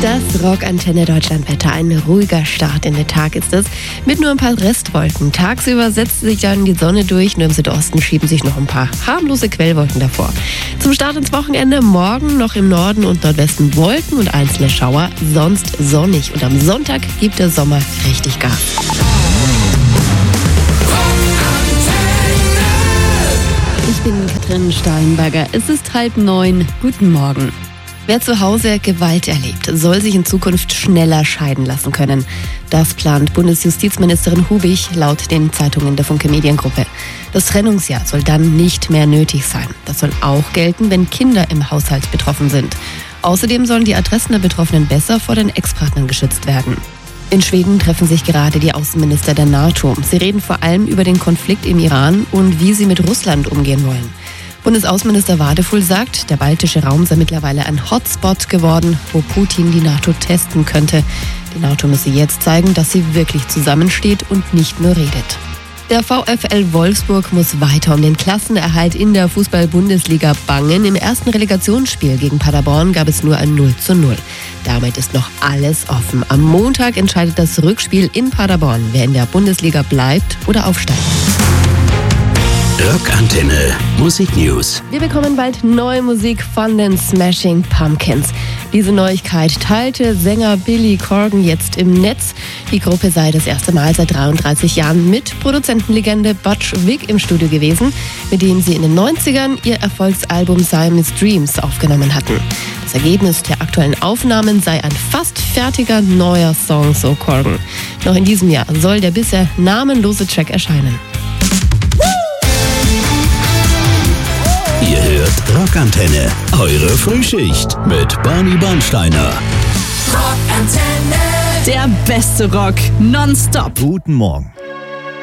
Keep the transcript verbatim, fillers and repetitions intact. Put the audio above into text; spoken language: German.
Das Rockantenne Deutschlandwetter. Ein ruhiger Start in den Tag ist es, mit nur ein paar Restwolken. Tagsüber setzt sich dann die Sonne durch, nur im Südosten schieben sich noch ein paar harmlose Quellwolken davor. Zum Start ins Wochenende morgen noch im Norden und Nordwesten Wolken und einzelne Schauer, sonst sonnig. Und am Sonntag gibt der Sommer richtig Gas. Ich bin Katrin Steinberger. Es ist halb neun. Guten Morgen. Wer zu Hause Gewalt erlebt, soll sich in Zukunft schneller scheiden lassen können. Das plant Bundesjustizministerin Hubich laut den Zeitungen der Funke Mediengruppe. Das Trennungsjahr soll dann nicht mehr nötig sein. Das soll auch gelten, wenn Kinder im Haushalt betroffen sind. Außerdem sollen die Adressen der Betroffenen besser vor den Ex-Partnern geschützt werden. In Schweden treffen sich gerade die Außenminister der NATO. Sie reden vor allem über den Konflikt im Iran und wie sie mit Russland umgehen wollen. Bundesaußenminister Wadefull sagt, der baltische Raum sei mittlerweile ein Hotspot geworden, wo Putin die NATO testen könnte. Die NATO müsse jetzt zeigen, dass sie wirklich zusammensteht und nicht nur redet. Der VfL Wolfsburg muss weiter um den Klassenerhalt in der Fußball-Bundesliga bangen. Im ersten Relegationsspiel gegen Paderborn gab es nur ein null zu null. Damit ist noch alles offen. Am Montag entscheidet das Rückspiel in Paderborn, wer in der Bundesliga bleibt oder aufsteigt. Rockantenne Musik News. Wir bekommen bald neue Musik von den Smashing Pumpkins. Diese Neuigkeit teilte Sänger Billy Corgan jetzt im Netz. Die Gruppe sei das erste Mal seit dreiunddreißig Jahren mit Produzentenlegende Butch Vig im Studio gewesen, mit dem sie in den neunzigern ihr Erfolgsalbum Siamese Dreams aufgenommen hatten. Das Ergebnis der aktuellen Aufnahmen sei ein fast fertiger neuer Song, so Corgan. Noch in diesem Jahr soll der bisher namenlose Track erscheinen. Ihr hört Rockantenne, eure Frühschicht mit Barney Bernsteiner. Rockantenne, der beste Rock, nonstop. Guten Morgen.